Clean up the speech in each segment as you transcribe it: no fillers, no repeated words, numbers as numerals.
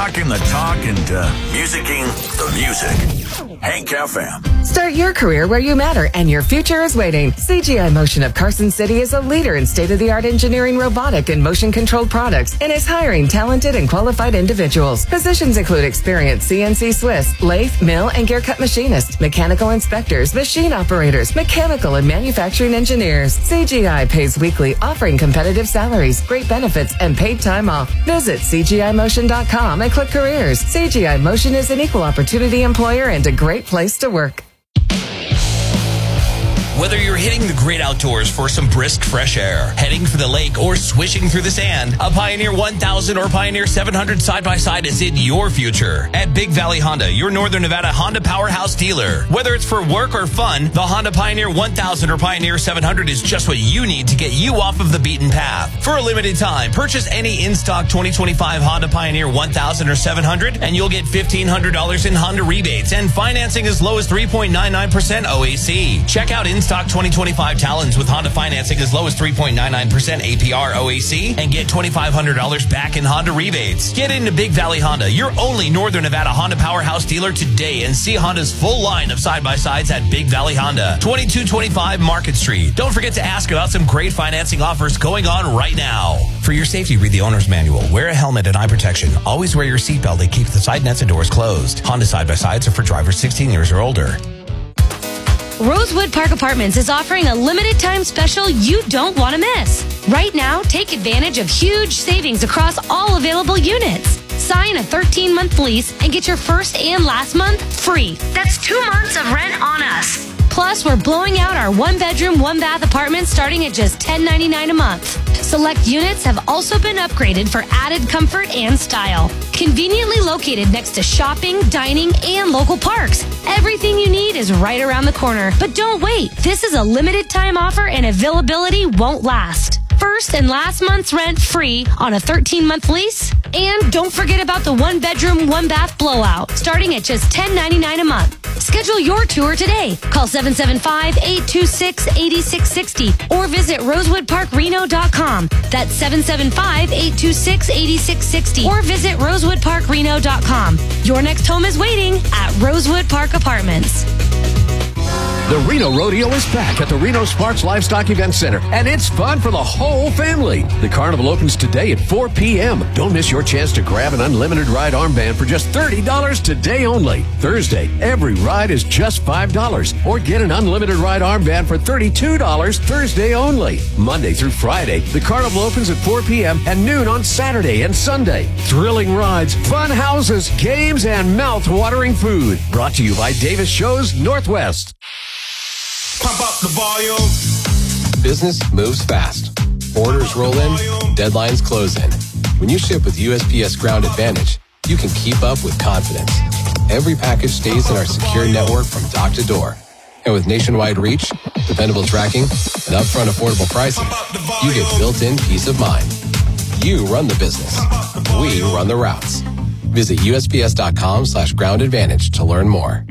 Talking the talk and musicking the music. Hank FM. Start your career where you matter and your future is waiting. CGI Motion of Carson City is a leader in state-of-the-art engineering, robotic, and motion-controlled products and is hiring talented and qualified individuals. Positions include experienced CNC Swiss, lathe, mill, and gear cut machinists, mechanical inspectors, machine operators, mechanical and manufacturing engineers. CGI pays weekly, offering competitive salaries, great benefits, and paid time off. Visit CGIMotion.com and click careers. CGI Motion is an equal opportunity employer and a great place to work. Whether you're hitting the great outdoors for some brisk fresh air, heading for the lake, or swishing through the sand, a Pioneer 1000 or Pioneer 700 side-by-side is in your future. At Big Valley Honda, your Northern Nevada Honda powerhouse dealer. Whether it's for work or fun, the Honda Pioneer 1000 or Pioneer 700 is just what you need to get you off of the beaten path. For a limited time, purchase any in-stock 2025 Honda Pioneer 1000 or 700, and you'll get $1,500 in Honda rebates and financing as low as 3.99% OAC. Check out in-stock 2025 Talons with Honda financing as low as 3.99% APR OAC and get $2,500 back in Honda rebates. Get into Big Valley Honda, your only Northern Nevada Honda powerhouse dealer today, and see Honda's full line of side-by-sides at Big Valley Honda, 2225 Market Street. Don't forget to ask about some great financing offers going on right now. For your safety, read the owner's manual. Wear a helmet and eye protection. Always wear your seatbelt and keep the side nets and doors closed. Honda side-by-sides are for drivers 16 years or older. Rosewood Park Apartments is offering a limited time special you don't want to miss. Right now, take advantage of huge savings across all available units. Sign a 13-month lease and get your first and last month free. That's 2 months of rent on us. Plus, we're blowing out our 1-bedroom, 1-bath apartments starting at just $10.99 a month. Select units have also been upgraded for added comfort and style. Conveniently located next to shopping, dining, and local parks. Everything you need is right around the corner. But don't wait. This is a limited time offer and availability won't last. First and last month's rent free on a 13-month lease. And don't forget about the 1-bedroom, 1-bath blowout, starting at just $10.99 a month. Schedule your tour today. Call 775-826-8660 or visit rosewoodparkreno.com. That's 775-826-8660 or visit rosewoodparkreno.com. Your next home is waiting at Rosewood Park Apartments. The Reno Rodeo is back at the Reno Sparks Livestock Event Center, and it's fun for the whole family. The carnival opens today at 4 p.m. Don't miss your chance to grab an unlimited ride armband for just $30 today only. Thursday, every ride is just $5, or get an unlimited ride armband for $32 Thursday only. Monday through Friday, the carnival opens at 4 p.m. and noon on Saturday and Sunday. Thrilling rides, fun houses, games, and mouth-watering food. Brought to you by Davis Shows Northwest. Pump up the volume. Business moves fast. Orders roll in, deadlines close in. When you ship with USPS Ground Advantage, you can keep up with confidence. Every package stays in our secure network from dock to door. And with nationwide reach, dependable tracking, and upfront affordable pricing, you get built-in peace of mind. You run the business. We run the routes. Visit USPS.com/Ground Advantage to learn more.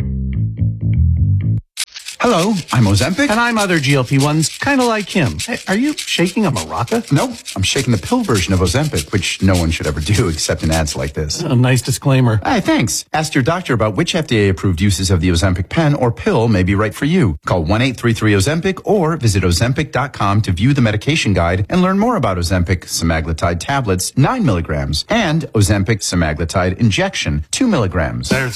Hello, I'm Ozempic. And I'm other GLP-1s, kind of like him. Hey, are you shaking a maraca? Nope, I'm shaking the pill version of Ozempic, which no one should ever do except in ads like this. A nice disclaimer. Hey, thanks. Ask your doctor about which FDA-approved uses of the Ozempic pen or pill may be right for you. Call 1-833-OZEMPIC or visit Ozempic.com to view the medication guide and learn more about Ozempic semaglutide tablets, 9 milligrams, and Ozempic semaglutide injection, 2 milligrams. There's